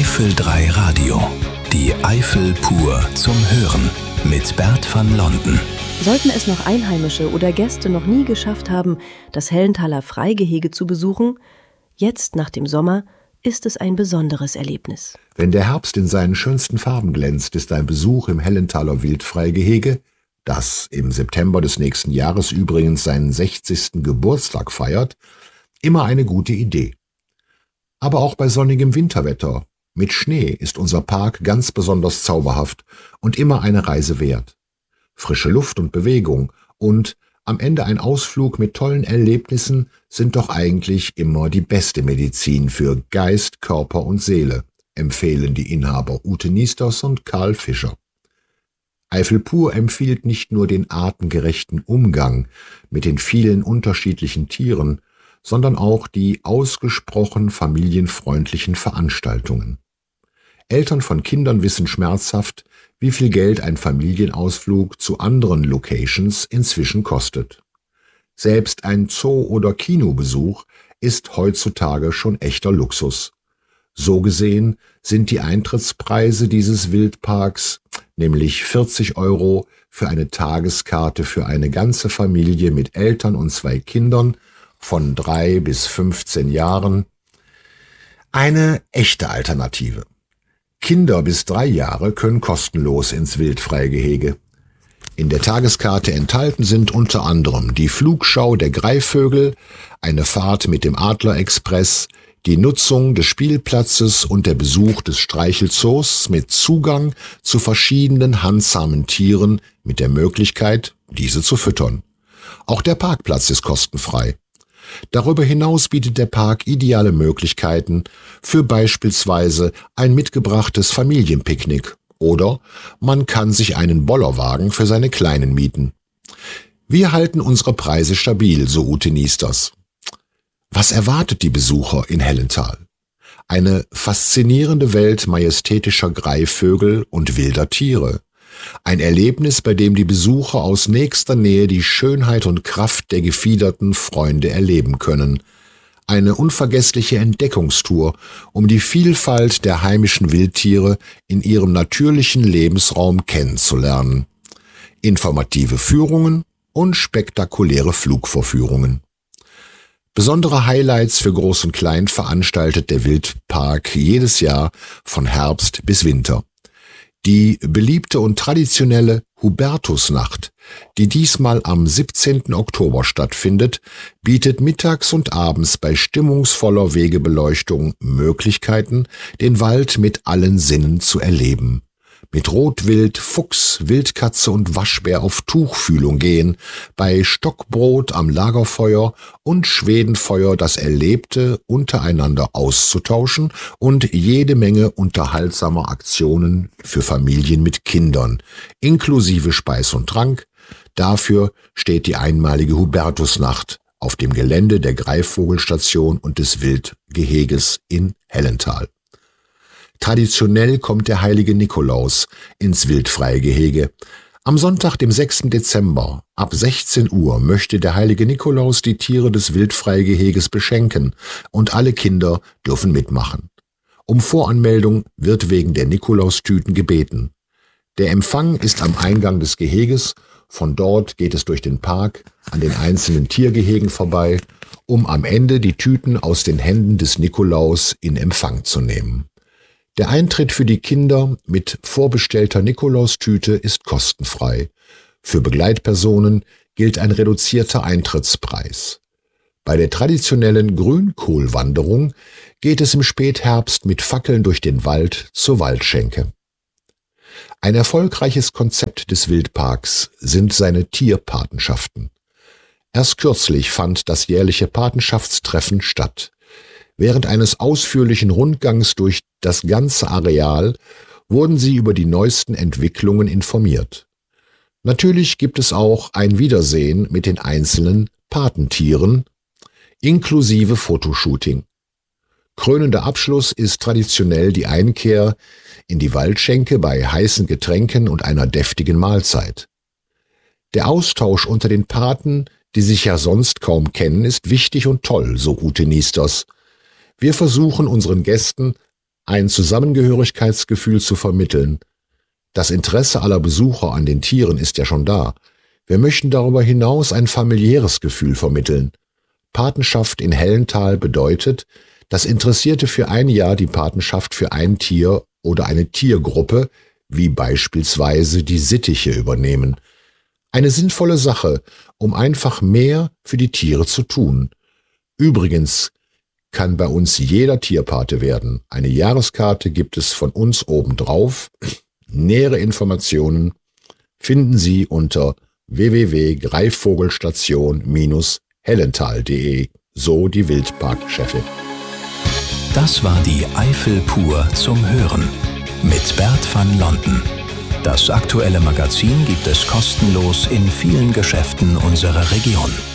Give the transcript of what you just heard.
Eifel 3 Radio. Die Eifel pur zum Hören mit Bert van Londen. Sollten es noch Einheimische oder Gäste noch nie geschafft haben, das Hellenthaler Freigehege zu besuchen, jetzt nach dem Sommer ist es ein besonderes Erlebnis. Wenn der Herbst in seinen schönsten Farben glänzt, ist ein Besuch im Hellenthaler Wildfreigehege, das im September des nächsten Jahres übrigens seinen 60. Geburtstag feiert, immer eine gute Idee. Aber auch bei sonnigem Winterwetter mit Schnee ist unser Park ganz besonders zauberhaft und immer eine Reise wert. Frische Luft und Bewegung und am Ende ein Ausflug mit tollen Erlebnissen sind doch eigentlich immer die beste Medizin für Geist, Körper und Seele, empfehlen die Inhaber Ute Niesters und Karl Fischer. Eifel pur empfiehlt nicht nur den artengerechten Umgang mit den vielen unterschiedlichen Tieren, sondern auch die ausgesprochen familienfreundlichen Veranstaltungen. Eltern von Kindern wissen schmerzhaft, wie viel Geld ein Familienausflug zu anderen Locations inzwischen kostet. Selbst ein Zoo- oder Kinobesuch ist heutzutage schon echter Luxus. So gesehen sind die Eintrittspreise dieses Wildparks, nämlich 40 € für eine Tageskarte für eine ganze Familie mit Eltern und 2 Kindern von 3 bis 15 Jahren, eine echte Alternative. Kinder bis 3 Jahre können kostenlos ins Wildfreigehege. In der Tageskarte enthalten sind unter anderem die Flugschau der Greifvögel, eine Fahrt mit dem Adlerexpress, die Nutzung des Spielplatzes und der Besuch des Streichelzoos mit Zugang zu verschiedenen handzahmen Tieren mit der Möglichkeit, diese zu füttern. Auch der Parkplatz ist kostenfrei. Darüber hinaus bietet der Park ideale Möglichkeiten für beispielsweise ein mitgebrachtes Familienpicknick oder man kann sich einen Bollerwagen für seine Kleinen mieten. Wir halten unsere Preise stabil, so Ute Niesters. Was erwartet die Besucher in Hellenthal? Eine faszinierende Welt majestätischer Greifvögel und wilder Tiere. Ein Erlebnis, bei dem die Besucher aus nächster Nähe die Schönheit und Kraft der gefiederten Freunde erleben können. Eine unvergessliche Entdeckungstour, um die Vielfalt der heimischen Wildtiere in ihrem natürlichen Lebensraum kennenzulernen. Informative Führungen und spektakuläre Flugvorführungen. Besondere Highlights für Groß und Klein veranstaltet der Wildpark jedes Jahr von Herbst bis Winter. Die beliebte und traditionelle Hubertusnacht, die diesmal am 17. Oktober stattfindet, bietet mittags und abends bei stimmungsvoller Wegebeleuchtung Möglichkeiten, den Wald mit allen Sinnen zu erleben. Mit Rotwild, Fuchs, Wildkatze und Waschbär auf Tuchfühlung gehen, bei Stockbrot am Lagerfeuer und Schwedenfeuer das Erlebte untereinander auszutauschen und jede Menge unterhaltsamer Aktionen für Familien mit Kindern, inklusive Speis und Trank. Dafür steht die einmalige Hubertusnacht auf dem Gelände der Greifvogelstation und des Wildgeheges in Hellenthal. Traditionell kommt der heilige Nikolaus ins Wildfreigehege. Am Sonntag, dem 6. Dezember, ab 16 Uhr möchte der heilige Nikolaus die Tiere des Wildfreigeheges beschenken und alle Kinder dürfen mitmachen. Um Voranmeldung wird wegen der Nikolaustüten gebeten. Der Empfang ist am Eingang des Geheges, von dort geht es durch den Park an den einzelnen Tiergehegen vorbei, um am Ende die Tüten aus den Händen des Nikolaus in Empfang zu nehmen. Der Eintritt für die Kinder mit vorbestellter Nikolaustüte ist kostenfrei. Für Begleitpersonen gilt ein reduzierter Eintrittspreis. Bei der traditionellen Grünkohlwanderung geht es im Spätherbst mit Fackeln durch den Wald zur Waldschenke. Ein erfolgreiches Konzept des Wildparks sind seine Tierpatenschaften. Erst kürzlich fand das jährliche Patenschaftstreffen statt. Während eines ausführlichen Rundgangs durch das ganze Areal wurden sie über die neuesten Entwicklungen informiert. Natürlich gibt es auch ein Wiedersehen mit den einzelnen Patentieren, inklusive Fotoshooting. Krönender Abschluss ist traditionell die Einkehr in die Waldschenke bei heißen Getränken und einer deftigen Mahlzeit. Der Austausch unter den Paten, die sich ja sonst kaum kennen, ist wichtig und toll, so Ute Niesters. Wir versuchen unseren Gästen ein Zusammengehörigkeitsgefühl zu vermitteln. Das Interesse aller Besucher an den Tieren ist ja schon da. Wir möchten darüber hinaus ein familiäres Gefühl vermitteln. Patenschaft in Hellental bedeutet, dass Interessierte für ein Jahr die Patenschaft für ein Tier oder eine Tiergruppe, wie beispielsweise die Sittiche, übernehmen. Eine sinnvolle Sache, um einfach mehr für die Tiere zu tun. Übrigens kann bei uns jeder Tierpate werden. Eine Jahreskarte gibt es von uns obendrauf. Nähere Informationen finden Sie unter www.greifvogelstation-hellental.de, so die Wildparkchefin. Das war die Eifel pur zum Hören mit Bert van London. Das aktuelle Magazin gibt es kostenlos in vielen Geschäften unserer Region.